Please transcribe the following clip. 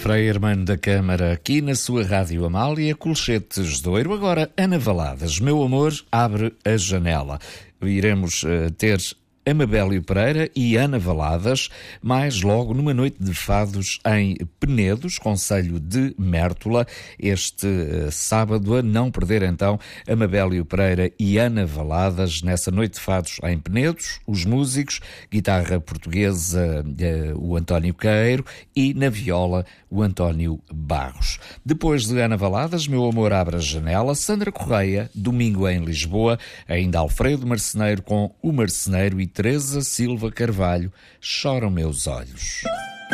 Frei Hermano da Câmara, aqui na sua Rádio Amália, Colchetes de Ouro. Agora, Ana Valadas, meu amor, abre a janela. Iremos ter Amabélio Pereira e Ana Valadas, mais logo numa noite de fados em Penedos, concelho de Mértola, este sábado. A não perder então Amabélio Pereira e Ana Valadas nessa noite de fados em Penedos, os músicos, guitarra portuguesa o António Queiro e na viola o António Barros. Depois de Ana Valadas, Meu Amor Abre a Janela, Sandra Correia, domingo em Lisboa, ainda Alfredo Marceneiro com O Marceneiro e Teresa Silva Carvalho, Choram Meus Olhos.